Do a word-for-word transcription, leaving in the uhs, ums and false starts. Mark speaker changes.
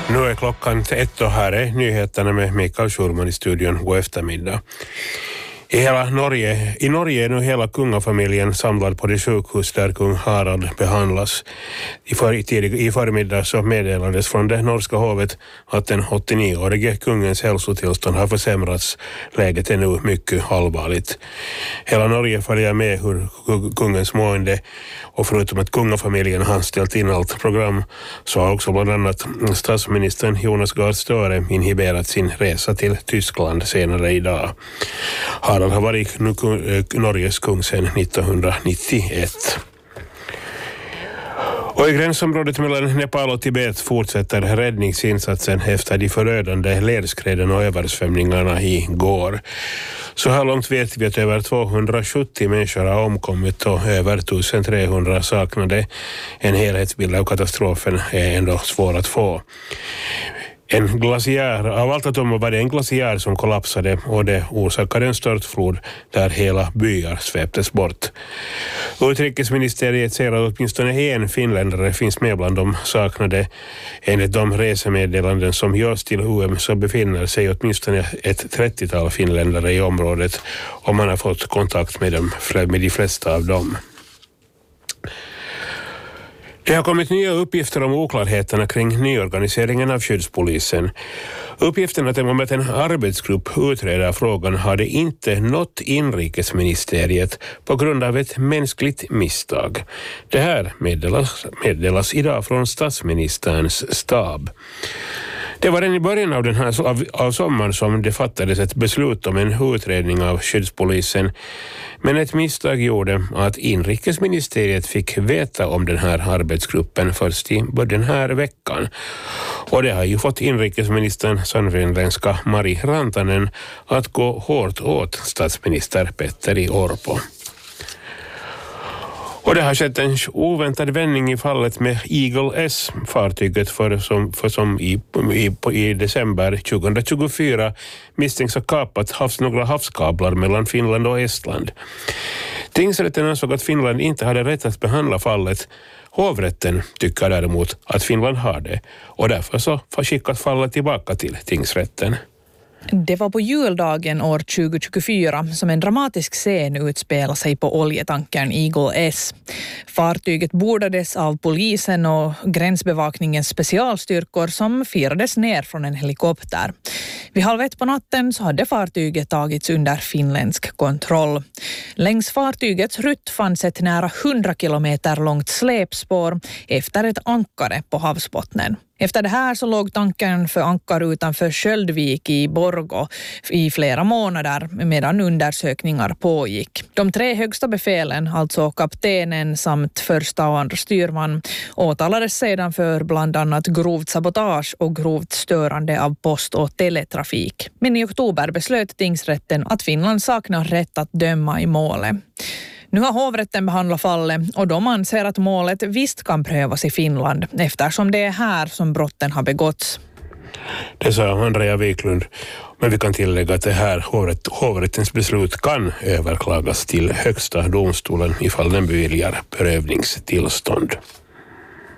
Speaker 1: Nu är klockan ett och här är nyheterna med Mikael Schurman i studion. God eftermiddag. I, hela Norge, I Norge är nu hela kungafamiljen samlad på det sjukhus där kung Harald behandlas. I, för, tidig, I förmiddag så meddelades från det norska hovet att den åttionioårige kungens hälsotillstånd har försämrats. Läget är nu mycket allvarligt. Hela Norge följer med hur kungens mående, och förutom att kungafamiljen har ställt in allt program så har också bland annat statsministern Jonas Gahr Støre inhiberat sin resa till Tyskland senare idag. Harald har varit Norges kung sedan nittonhundranittioett. Och i gränsområdet mellan Nepal och Tibet fortsätter räddningsinsatsen efter de förödande ledskräden och översvämningarna igår. Så här långt vet vi att över tvåhundrasjuttio människor har omkommit och över tusentrehundra saknade. En helhetsbild av katastrofen är ändå svår att få. En glaciär, av allt att döma var det en glaciär som kollapsade och det orsakade en störtflod där hela byar sveptes bort. Utrikesministeriet säger att åtminstone en finländare finns med bland de saknade. Enligt de resemeddelanden som görs till U M så befinner sig åtminstone ett trettiotal finländare i området och man har fått kontakt med, dem, med de flesta av dem. Det har kommit nya uppgifter om oklarheterna kring nyorganiseringen av skyddspolisen. Uppgifterna om att en arbetsgrupp utreder frågan hade inte nått inrikesministeriet på grund av ett mänskligt misstag. Det här meddelas, meddelas idag från statsministerns stab. Det var redan i början av, den här, av, av sommaren som det fattades ett beslut om en utredning av skyddspolisen. Men ett misstag gjorde att inrikesministeriet fick veta om den här arbetsgruppen först i den här veckan. Och det har ju fått inrikesministern sannfinländska Mari Rantanen att gå hårt åt statsminister Petteri Orpo. Och det har skett en oväntad vändning i fallet med Eagle S, fartyget för som, för som i, i, i december tjugohundratjugofyra misstänks ha kapat havs, några havskablar mellan Finland och Estland. Tingsrätten ansåg att Finland inte hade rätt att behandla fallet. Hovrätten tycker däremot att Finland har det och därför så får skickat fallet tillbaka till tingsrätten.
Speaker 2: Det var på juldagen år tjugohundratjugofyra som en dramatisk scen utspelade sig på oljetankern Eagle S. Fartyget bordades av polisen och gränsbevakningens specialstyrkor som firades ner från en helikopter. Vid halv ett på natten så hade fartyget tagits under finländsk kontroll. Längs fartygets rutt fanns ett nära hundra kilometer långt släpspår efter ett ankare på havsbottnen. Efter det här så låg tankern för ankar utanför Sköldvik i Borgå i flera månader medan undersökningar pågick. De tre högsta befälen, alltså kaptenen samt första och andra styrman, åtalades sedan för bland annat grovt sabotage och grovt störande av post- och teletrafik. Men i oktober beslöt tingsrätten att Finland saknar rätt att döma i målet. Nu har hovrätten behandlat fallet och de anser att målet visst kan prövas i Finland eftersom det är här som brotten har begåtts.
Speaker 1: Det sa Andrea Wiklund, men vi kan tillägga att det här hovrätt, hovrättens beslut kan överklagas till högsta domstolen ifall den beviljar prövningstillstånd.